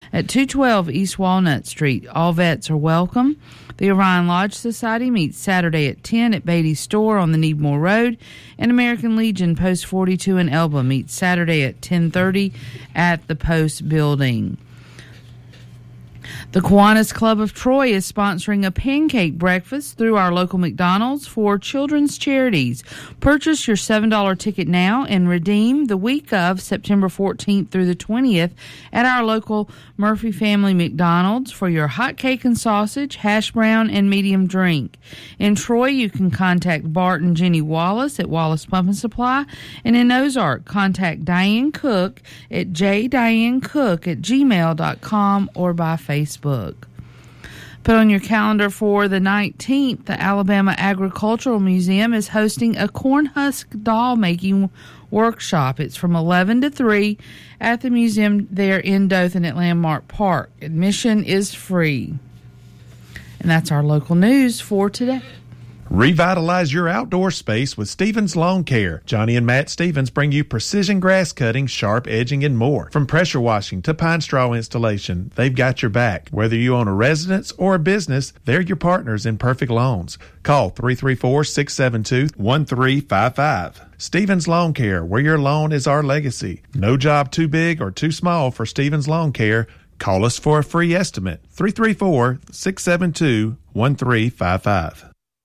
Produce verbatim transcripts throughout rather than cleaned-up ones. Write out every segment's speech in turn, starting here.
at two twelve East Walnut Street. All vets are welcome. The Orion Lodge Society meets Saturday at ten at Beatty's Store on the Needmore Road, and American Legion Post forty-two in Elba meets Saturday at ten thirty at the Post Building. The Kiwanis Club of Troy is sponsoring a pancake breakfast through our local McDonald's for children's charities. Purchase your seven dollars ticket now and redeem the week of September fourteenth through the twentieth at our local Murphy Family McDonald's for your hot cake and sausage, hash brown, and medium drink. In Troy, you can contact Bart and Jenny Wallace at Wallace Pump and Supply, and in Ozark, contact Diane Cook at j diane cook at gmail dot com or by Facebook. Put on your calendar for the nineteenth, the Alabama Agricultural Museum is hosting a corn husk doll making workshop. It's from eleven to three at the museum there in Dothan at Landmark Park. Admission is free. And that's our local news for today. Revitalize your outdoor space with Stevens Lawn Care. Johnny and Matt Stevens bring you precision grass cutting, sharp edging, and more. From pressure washing to pine straw installation, they've got your back. Whether you own a residence or a business, they're your partners in perfect lawns. Call three three four, six seven two, one three five five. Stevens Lawn Care, where your lawn is our legacy. No job too big or too small for Stevens Lawn Care. Call us for a free estimate. three three four, six seven two, one three five five.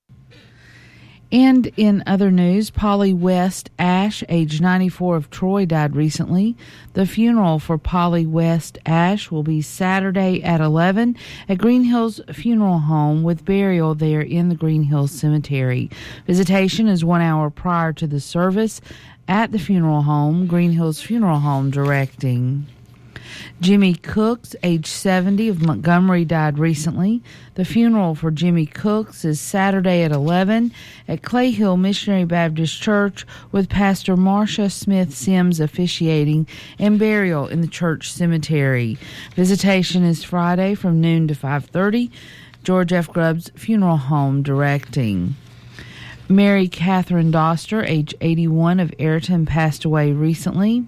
And in other news, Polly West Ash, age ninety-four, of Troy, died recently. The funeral for Polly West Ash will be Saturday at eleven at Green Hills Funeral Home with burial there in the Green Hills Cemetery. Visitation is one hour prior to the service at the funeral home, Green Hills Funeral Home directing. Jimmy Cooks, age seventy, of Montgomery, died recently. The funeral for Jimmy Cooks is Saturday at eleven at Clay Hill Missionary Baptist Church with Pastor Marcia Smith Sims officiating and burial in the church cemetery. Visitation is Friday from noon to five thirty. George F. Grubbs Funeral Home directing. Mary Catherine Doster, age eighty-one, of Ayrton, passed away recently.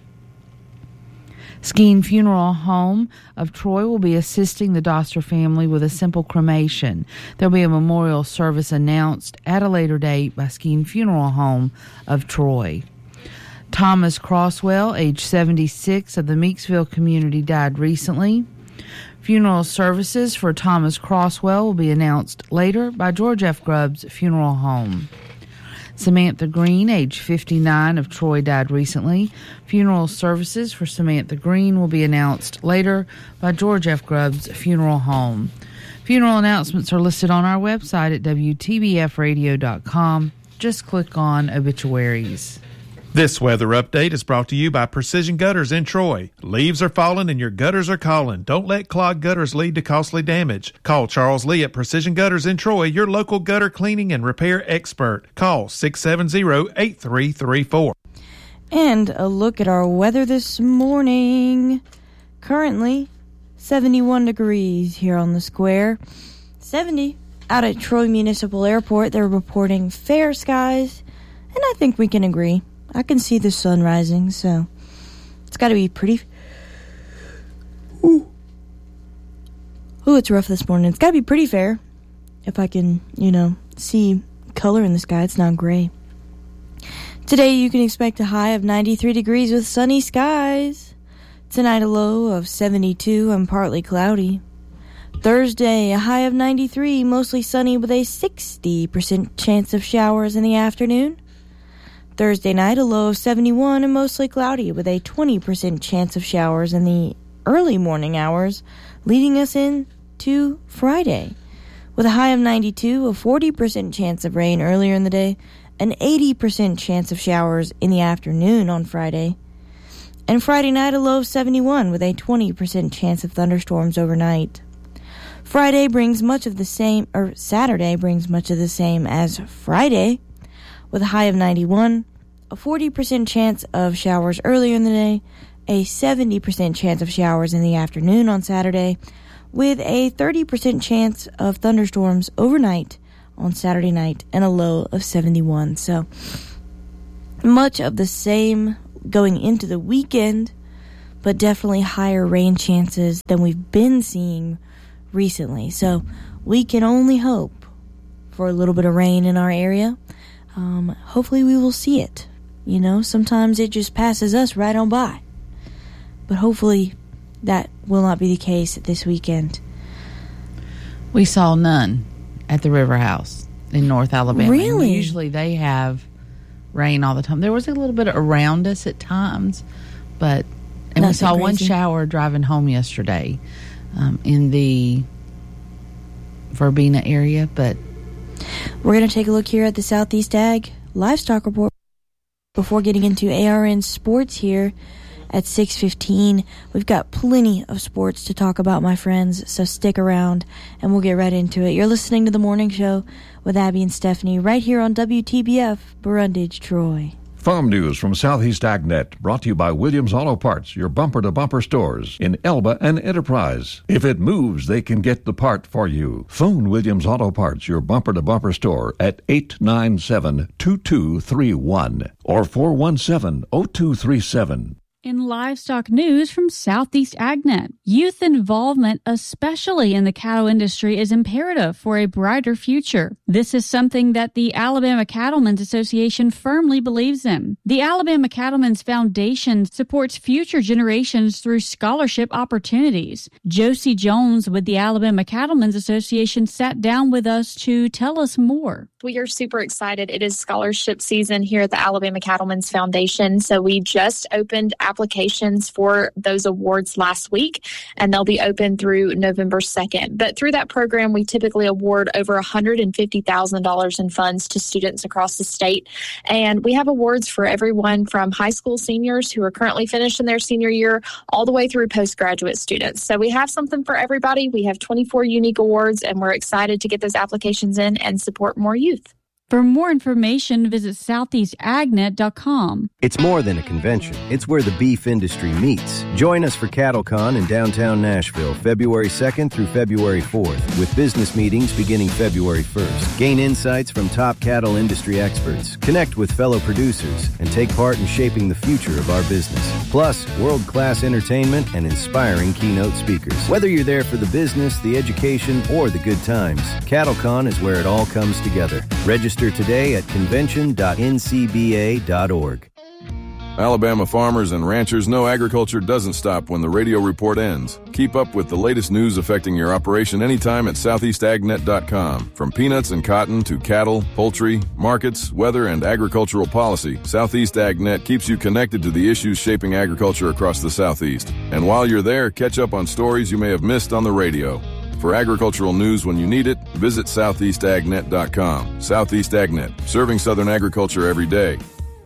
Skeen Funeral Home of Troy will be assisting the Doster family with a simple cremation. There will be a memorial service announced at a later date by Skeen Funeral Home of Troy. Thomas Crosswell, age seventy-six, of the Meeksville community, died recently. Funeral services for Thomas Crosswell will be announced later by George F. Grubbs Funeral Home. Samantha Green, age fifty-nine, of Troy, died recently. Funeral services for Samantha Green will be announced later by George F. Grubbs Funeral Home. Funeral announcements are listed on our website at W T B F radio dot com. Just click on obituaries. This weather update is brought to you by Precision Gutters in Troy. Leaves are falling and your gutters are calling. Don't let clogged gutters lead to costly damage. Call Charles Lee at Precision Gutters in Troy, your local gutter cleaning and repair expert. Call six seven zero, eight three three four. And a look at our weather this morning. Currently, seventy-one degrees here on the square. seventy out at Troy Municipal Airport. They're reporting fair skies, and I think we can agree. I can see the sun rising, so it's got to be pretty... Ooh. Ooh, it's rough this morning. It's got to be pretty fair if I can, you know, see color in the sky. It's not gray. Today, you can expect a high of ninety-three degrees with sunny skies. Tonight, a low of seventy-two and partly cloudy. Thursday, a high of ninety-three, mostly sunny with a sixty percent chance of showers in the afternoon. Thursday night, a low of seventy-one and mostly cloudy with a twenty percent chance of showers in the early morning hours, leading us into Friday with a high of ninety-two, a forty percent chance of rain earlier in the day, an eighty percent chance of showers in the afternoon on Friday. And Friday night, a low of seventy-one with a twenty percent chance of thunderstorms overnight. Friday brings much of the same, or Saturday brings much of the same as Friday, with a high of ninety-one, a forty percent chance of showers earlier in the day, a seventy percent chance of showers in the afternoon on Saturday, with a thirty percent chance of thunderstorms overnight on Saturday night, and a low of seventy-one. So, much of the same going into the weekend, but definitely higher rain chances than we've been seeing recently. So we can only hope for a little bit of rain in our area. Um, hopefully we will see it. You know, sometimes it just passes us right on by. But hopefully that will not be the case this weekend. We saw none at the River House in North Alabama. Really? And usually they have rain all the time. There was a little bit around us at times, but and Nothing we saw crazy. one shower driving home yesterday um, in the Verbena area. But we're going to take a look here at the Southeast Ag Livestock Report before getting into A R N Sports here at six fifteen. We've got plenty of sports to talk about, my friends, so stick around and we'll get right into it. You're listening to The Morning Show with Abby and Stephanie right here on W T B F, Brundage, Troy. Farm news from Southeast AgNet, brought to you by Williams Auto Parts, your bumper-to-bumper stores in Elba and Enterprise. If it moves, they can get the part for you. Phone Williams Auto Parts, your bumper-to-bumper store at eight nine seven, two two three one or four one seven, zero two three seven. In livestock news from Southeast AgNet, youth involvement, especially in the cattle industry, is imperative for a brighter future. This is something that the Alabama Cattlemen's Association firmly believes in. The Alabama Cattlemen's Foundation supports future generations through scholarship opportunities. Josie Jones with the Alabama Cattlemen's Association sat down with us to tell us more. We are super excited. It is scholarship season here at the Alabama Cattlemen's Foundation. So we just opened applications for those awards last week, and they'll be open through November second. But through that program, we typically award over one hundred fifty thousand dollars in funds to students across the state. And we have awards for everyone from high school seniors who are currently finishing their senior year all the way through postgraduate students. So we have something for everybody. We have twenty-four unique awards, and we're excited to get those applications in and support more youth. For more information, visit southeast agnet dot com. It's more than a convention. It's where the beef industry meets. Join us for CattleCon in downtown Nashville, February second through February fourth, with business meetings beginning February first. Gain insights from top cattle industry experts, connect with fellow producers, and take part in shaping the future of our business. Plus, world-class entertainment and inspiring keynote speakers. Whether you're there for the business, the education, or the good times, CattleCon is where it all comes together. Register today at convention dot n c b a dot org. Alabama farmers and ranchers know agriculture doesn't stop when the radio report ends. Keep up with the latest news affecting your operation anytime at southeast agnet dot com. From peanuts and cotton to cattle, poultry, markets, weather, and agricultural policy, Southeast AgNet keeps you connected to the issues shaping agriculture across the Southeast. And while you're there, catch up on stories you may have missed on the radio. For agricultural news when you need it, visit southeast agnet dot com. Southeast AgNet, serving Southern agriculture every day.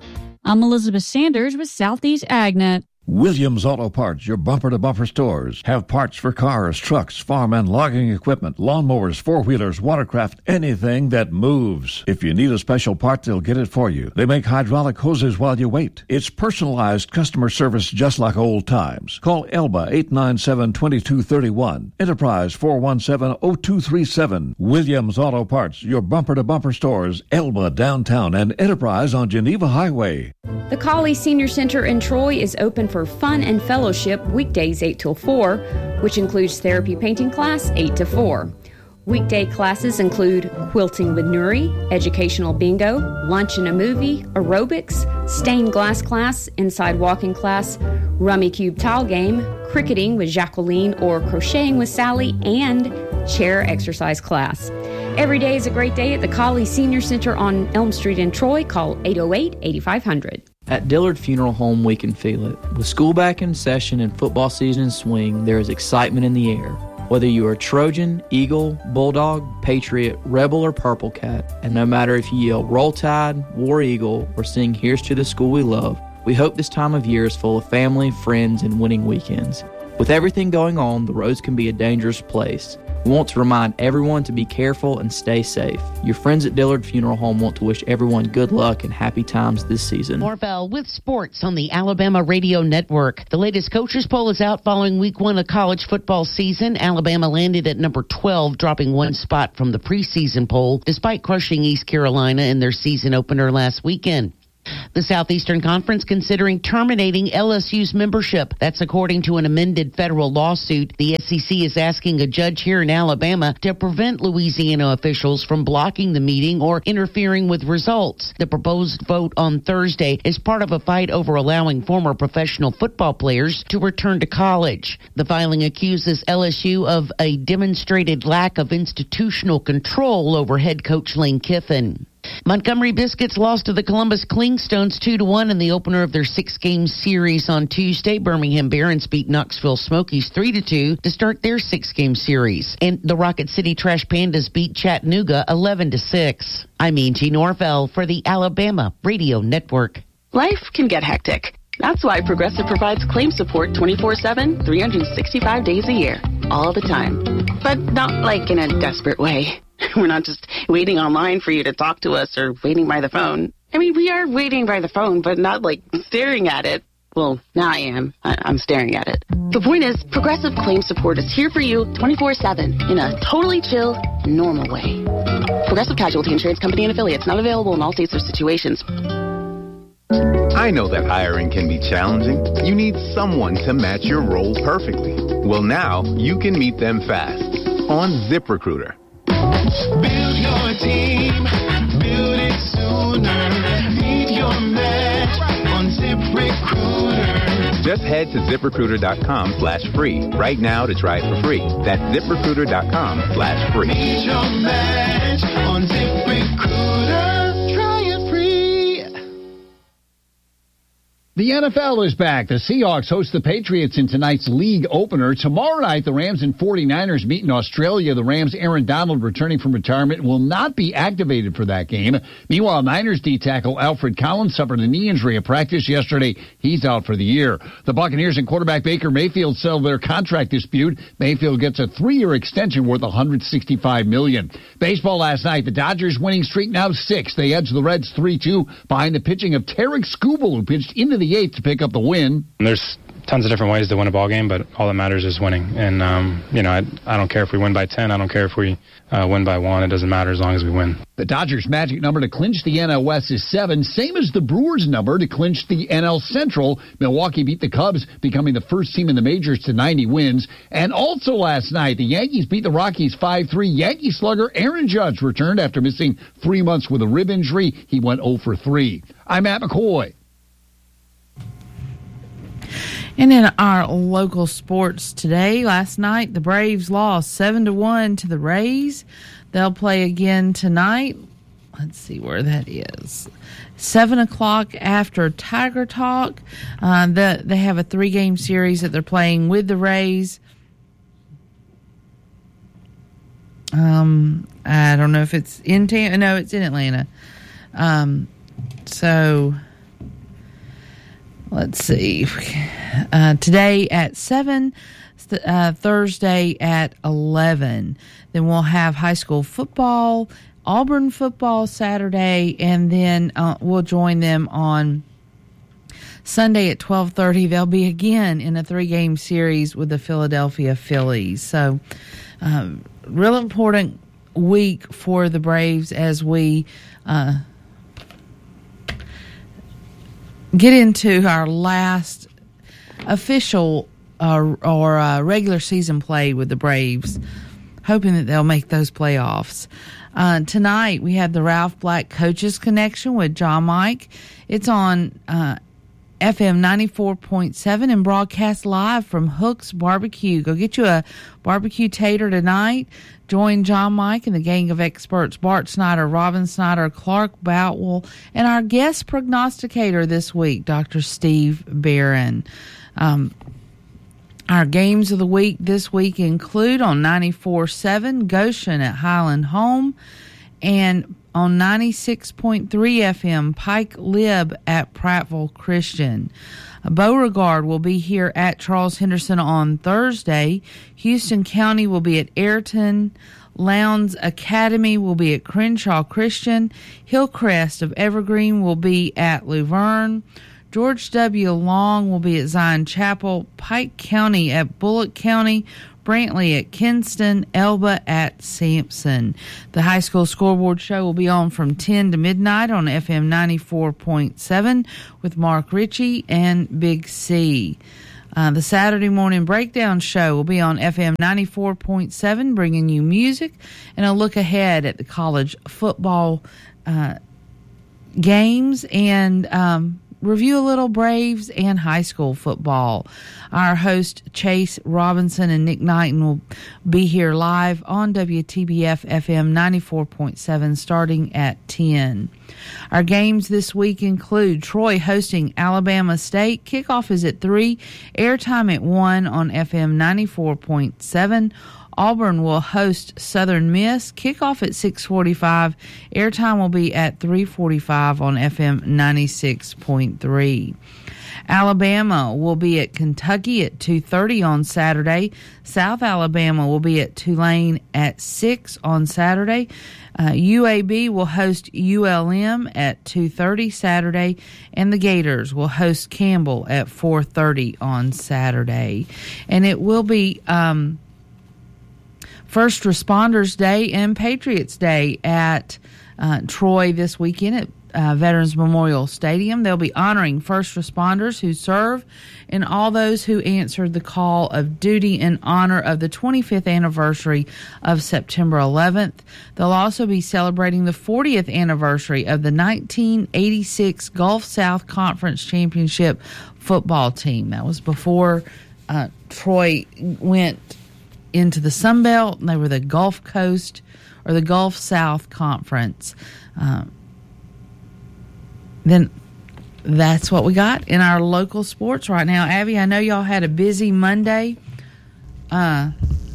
I'm Elizabeth Sanders with Southeast AgNet. Williams Auto Parts, your bumper-to-bumper stores. Have parts for cars, trucks, farm and logging equipment, lawnmowers, four-wheelers, watercraft, anything that moves. If you need a special part, they'll get it for you. They make hydraulic hoses while you wait. It's personalized customer service just like old times. Call Elba eight nine seven, two two three one. Enterprise four one seven, zero two three seven. Williams Auto Parts, your bumper-to-bumper stores. Elba downtown and Enterprise on Geneva Highway. The Colley Senior Center in Troy is open for fun and fellowship weekdays eight till four, which includes therapy painting class eight to four. Weekday classes include quilting with Nuri, educational bingo, lunch and a movie, aerobics, stained glass class, inside walking class, rummy cube tile game, cricketing with Jacqueline or crocheting with Sally, and chair exercise class. Every day is a great day at the Colley Senior Center on Elm Street in Troy. Call eight oh eight, eight five hundred. At Dillard Funeral Home, we can feel it. With school back in session and football season in swing, there is excitement in the air. Whether you are Trojan, Eagle, Bulldog, Patriot, Rebel, or Purple Cat, and no matter if you yell Roll Tide, War Eagle, or sing Here's to the School We Love, we hope this time of year is full of family, friends, and winning weekends. With everything going on, the roads can be a dangerous place. We want to remind everyone to be careful and stay safe. Your friends at Dillard Funeral Home want to wish everyone good luck and happy times this season. Norvell with sports on the Alabama Radio Network. The latest coaches poll is out following week one of college football season. Alabama landed at number twelve, dropping one spot from the preseason poll, despite crushing East Carolina in their season opener last weekend. The Southeastern Conference considering terminating L S U's membership. That's according to an amended federal lawsuit. The S E C is asking a judge here in Alabama to prevent Louisiana officials from blocking the meeting or interfering with results. The proposed vote on Thursday is part of a fight over allowing former professional football players to return to college. The filing accuses L S U of a demonstrated lack of institutional control over head coach Lane Kiffin. Montgomery Biscuits lost to the Columbus Clingstones two to one in the opener of their six-game series on Tuesday. Birmingham Barons beat Knoxville Smokies three to two to start their six-game series. And the Rocket City Trash Pandas beat Chattanooga eleven to six. I'm Angie Norvell for the Alabama Radio Network. Life can get hectic. That's why Progressive provides claim support twenty-four seven, three hundred sixty-five days a year, all the time. But not like in a desperate way. We're not just waiting online for you to talk to us or waiting by the phone. I mean, we are waiting by the phone, but not like staring at it. Well, now I am. I- I'm staring at it. The point is, Progressive Claim Support is here for you twenty-four seven in a totally chill, normal way. Progressive Casualty Insurance Company and Affiliates, not available in all states or situations. I know that hiring can be challenging. You need someone to match your role perfectly. Well, now you can meet them fast on ZipRecruiter. Build your team, build it sooner. Meet your match on ZipRecruiter. Just head to ZipRecruiter.com slash free right now to try it for free. That's ZipRecruiter.com slash free. Meet your match on ZipRecruiter. Try it free. The N F L is back. The Seahawks host the Patriots in tonight's league opener. Tomorrow night, the Rams and forty-niners meet in Australia. The Rams' Aaron Donald, returning from retirement, will not be activated for that game. Meanwhile, Niners D-tackle Alfred Collins suffered a knee injury at practice yesterday. He's out for the year. The Buccaneers and quarterback Baker Mayfield settled their contract dispute. Mayfield gets a three-year extension worth one hundred sixty-five million dollars. Baseball last night, the Dodgers winning streak now six. They edged the Reds three two behind the pitching of Tarek Skubal, who pitched into the eighth to pick up the win. There's tons of different ways to win a ball game, but all that matters is winning. And, um, you know, I, I don't care if we win by ten. I don't care if we uh, win by one. It doesn't matter as long as we win. The Dodgers' magic number to clinch the N L West is seven, same as the Brewers' number to clinch the N L Central. Milwaukee beat the Cubs, becoming the first team in the majors to ninety wins. And also last night, the Yankees beat the Rockies five three. Yankee slugger Aaron Judge returned after missing three months with a rib injury. He went oh for three. I'm Matt McCoy. And in our local sports today, last night, the Braves lost seven to one to the Rays. They'll play again tonight. Let's see where that is. seven o'clock after Tiger Talk. Uh, the, they have a three-game series that they're playing with the Rays. Um, I don't know if it's in Tampa. No, it's in Atlanta. Um, so... Let's see. Uh, today at seven, uh, Thursday at eleven. Then we'll have high school football, Auburn football Saturday, and then uh, we'll join them on Sunday at twelve thirty. They'll be again in a three-game series with the Philadelphia Phillies. So, uh, real important week for the Braves as we uh get into our last official uh, or uh, regular season play with the Braves, hoping that they'll make those playoffs. Uh, tonight, we have the Ralph Black Coaches Connection with John Mike. It's on uh, F M ninety-four point seven and broadcast live from Hook's Barbecue. Go get you a barbecue tater tonight. Join John Mike and the gang of experts, Bart Snyder, Robin Snyder, Clark Boutwell, and our guest prognosticator this week, Doctor Steve Barron. Um, our games of the week this week include on ninety-four point seven Goshen at Highland Home, and on ninety-six point three F M Pike Lib at Prattville Christian. Beauregard will be here at Charles Henderson on Thursday. Houston County will be at Ayrton. Lowndes Academy will be at Crenshaw Christian. Hillcrest of Evergreen will be at Luverne. George W. Long will be at Zion Chapel. Pike County at Bullock County. Brantley at Kinston, Elba at Sampson. The high school scoreboard show will be on from ten to midnight on F M ninety-four point seven with Mark Ritchie and Big C. Uh, the Saturday morning breakdown show will be on F M ninety-four point seven, bringing you music and a look ahead at the college football uh, games and um, review a little Braves and high school football. Our host Chase Robinson and Nick Knighton will be here live on W T B F F M ninety-four point seven starting at ten. Our games this week include Troy hosting Alabama State. Kickoff is at three. Airtime at one on F M ninety-four point seven. Auburn will host Southern Miss. Kickoff at six forty-five. Airtime will be at three forty-five on F M ninety-six point three. Alabama will be at Kentucky at two thirty on Saturday. South Alabama will be at Tulane at six on Saturday. Uh, U A B will host U L M at two thirty Saturday, and the Gators will host Campbell at four thirty on Saturday. And it will be um, First Responders Day and Patriots Day at uh, Troy this weekend at Uh, Veterans Memorial Stadium. They'll be honoring first responders who serve and all those who answered the call of duty in honor of the twenty-fifth anniversary of September eleventh. They'll also be celebrating the fortieth anniversary of the nineteen eighty-six Gulf South Conference Championship football team. That was before uh, Troy went into the Sun Belt, and they were the Gulf Coast or the Gulf South Conference. Um, Then that's what we got in our local sports right now. Abby, I know y'all had a busy Monday. Uh,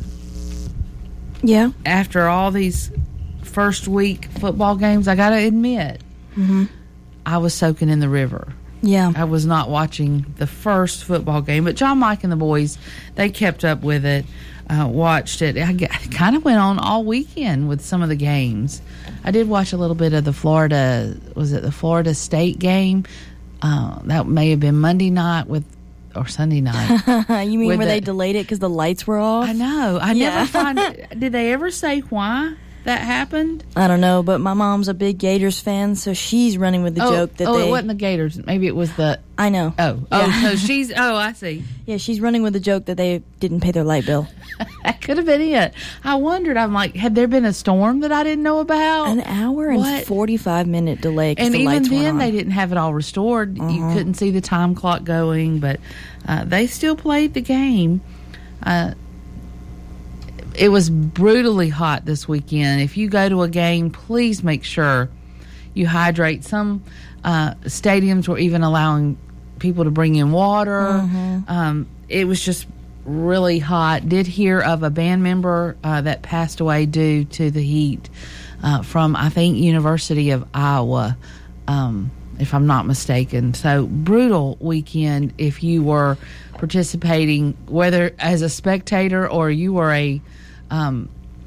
yeah. After all these first week football games, I got to admit, mm-hmm. I was soaking in the river. Yeah. I was not watching the first football game, but John, Mike, and the boys, they kept up with it, uh, watched it. I, I kind of went on all weekend with some of the games. I did watch a little bit of the Florida, was it the Florida State game? Uh, that may have been Monday night with, or Sunday night. You mean where the, they delayed it because the lights were off? I know. I yeah. never find it. Did they ever say why that happened? I don't know, but my mom's a big Gators fan, so she's running with the oh, joke that oh, they... it wasn't the Gators. Maybe it was the... I know. Oh, oh, yeah. So she's... Oh, I see. Yeah, she's running with the joke that they didn't pay their light bill. That could have been it. I wondered, I'm like, had there been a storm that I didn't know about? An hour what? and forty-five minute delay because and the even lights then, went on. they didn't have it all restored. Uh-huh. You couldn't see the time clock going, but uh, they still played the game. Uh, it was brutally hot this weekend. If you go to a game, please make sure you hydrate. Some uh, stadiums were even allowing people to bring in water. Mm-hmm. Um, it was just really hot. Did hear of a band member uh, that passed away due to the heat uh, from, I think, University of Iowa, um, if I'm not mistaken. So, brutal weekend if you were participating, whether as a spectator or you were a, um,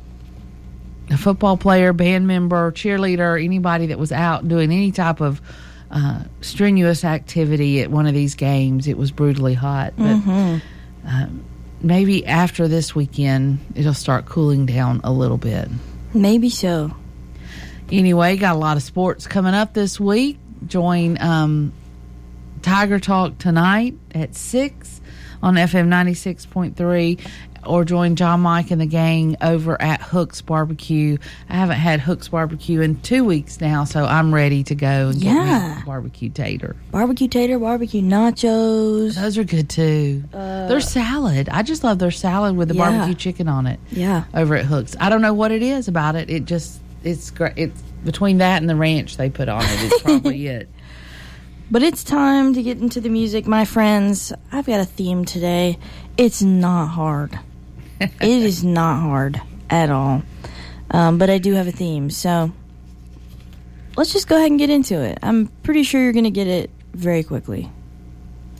a football player, band member, cheerleader, anybody that was out doing any type of uh, strenuous activity at one of these games. It was brutally hot. But mm-hmm. Um, maybe after this weekend, it'll start cooling down a little bit. Maybe so. Anyway, got a lot of sports coming up this week. Join um, Tiger Talk tonight at six on F M ninety-six point three, or join John, Mike, and the gang over at Hook's Barbecue. I haven't had Hook's Barbecue in two weeks now, so I'm ready to go and yeah. get me a barbecue tater. Barbecue tater, barbecue nachos. Those are good, too. Uh, their salad. I just love their salad with the yeah. barbecue chicken on it. Yeah. Over at Hook's. I don't know what it is about it. It just, it's great. It's between that and the ranch they put on it. It's probably it. But it's time to get into the music, my friends. I've got a theme today. It's not hard. It is not hard at all. Um, but I do have a theme, so let's just go ahead and get into it. I'm pretty sure you're going to get it very quickly.